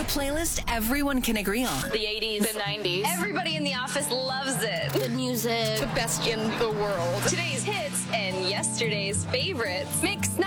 playlist everyone can agree on. The 80s, the 90s. Everybody in the office loves it. The music, the best in the world. Today's hits and yesterday's favorites. Mix